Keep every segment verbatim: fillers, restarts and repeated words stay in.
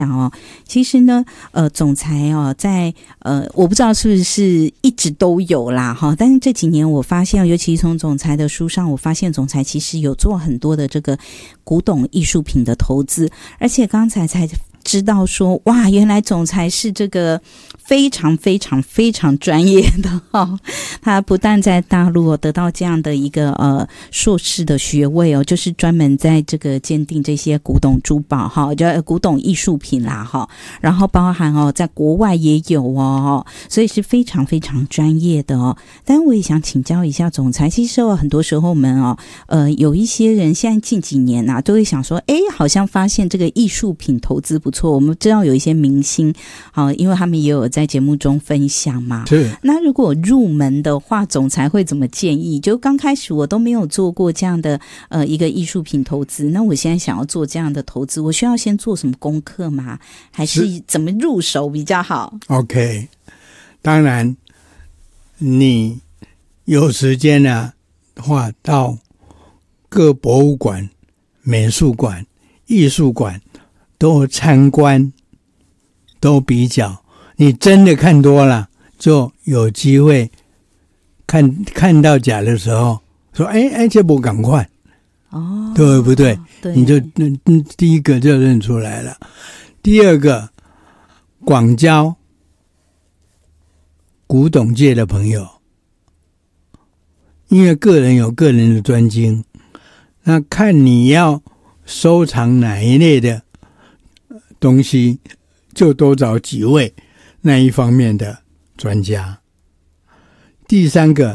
然后其实呢呃总裁哦在呃我不知道是不是一直都有啦哈，但是这几年我发现尤其从总裁的书上我发现总裁其实有做很多的这个古董艺术品的投资，而且刚才才知道说哇原来总裁是这个非常非常非常专业的哦，他不但在大陆、哦、得到这样的一个呃硕士的学位哦，就是专门在这个鉴定这些古董珠宝哈，就古董艺术品啦哈，然后包含哦在国外也有哦，所以是非常非常专业的哦。但我也想请教一下总裁，其实哦很多时候我们哦呃有一些人现在近几年啊都会想说，哎，好像发现这个艺术品投资不错，我们知道有一些明星好、哦，因为他们也有在节目中分享嘛。 是。 那如果入门的话，总裁会怎么建议？就刚开始我都没有做过这样的呃一个艺术品投资，那我现在想要做这样的投资，我需要先做什么功课吗？还是怎么入手比较好 ？OK， 当然，你有时间的话，到各博物馆、美术馆、艺术馆都参观，都比较。你真的看多了，就有机会看看到假的时候，说：“哎哎，这不赶快哦，对不对？”对，你就第一个就认出来了。第二个，广交古董界的朋友，因为个人有个人的专精，那看你要收藏哪一类的东西，就多找几位那一方面的专家。第三个，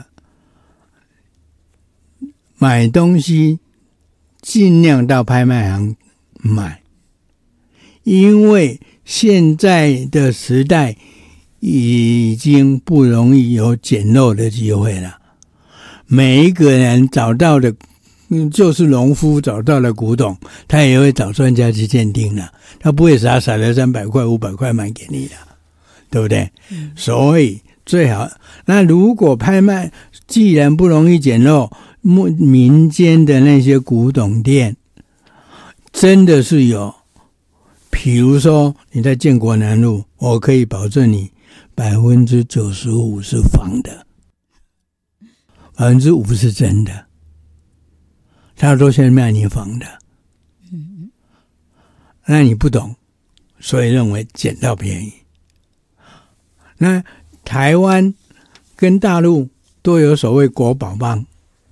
买东西尽量到拍卖行买，因为现在的时代已经不容易有捡漏的机会了。每一个人找到的，就是农夫找到了古董，他也会找专家去鉴定了，他不会傻傻的三百块、五百块买给你的，对不对？嗯、所以最好，那如果拍卖既然不容易捡漏，民间的那些古董店真的是有，比如说你在建国南路，我可以保证你百分之九十五是仿的，百分之五是真的，他都先卖你仿的。嗯，那你不懂，所以认为捡到便宜。那台湾跟大陆都有所谓国宝帮。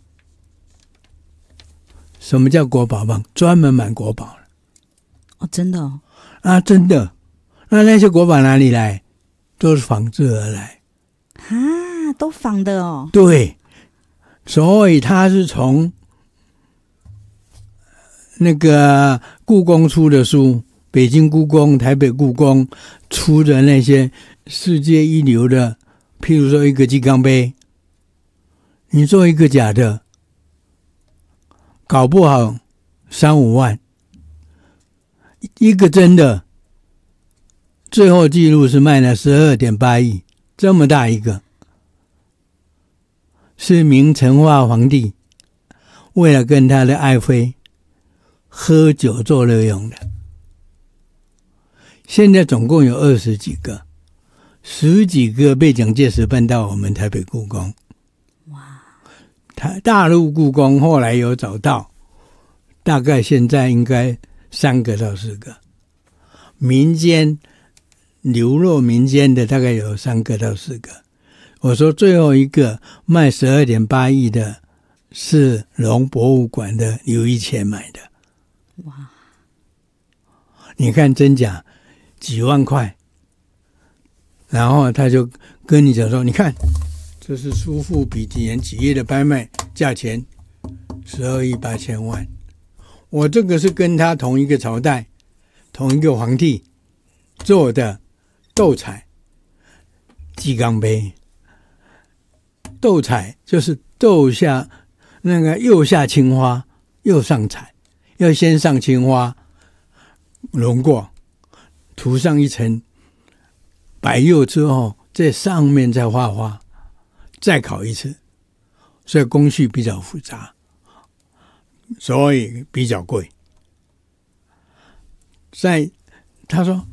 什么叫国宝帮？专门买国宝哦，真的哦？ 啊，真的。那那些国宝哪里来？都是仿制而来啊，都仿的哦。 对，所以他是从那个故宫出的书，北京故宫、台北故宫出的那些世界一流的，譬如说一个鸡缸杯，你做一个假的，搞不好三五万，一个真的，最后记录是卖了十二点八亿，这么大一个，是明成化皇帝为了跟他的爱妃喝酒作乐用的。现在总共有二十几个，十几个被蒋介石搬到我们台北故宫。哇！台大陆故宫后来有找到，大概现在应该三个到四个，民间流落民间的大概有三个到四个。我说最后一个卖 十二点八亿的是龙博物馆的刘一乾买的。哇！你看真假几万块，然后他就跟你讲说，你看这是苏富比几年几月的拍卖价钱十二亿八千万，我这个是跟他同一个朝代同一个皇帝做的斗彩鸡缸杯。斗彩就是斗下那个釉下青花，釉上彩，要先上青花融过，涂上一层白釉之后，在上面再画花，再烤一次，所以工序比较复杂，所以比较贵。在他说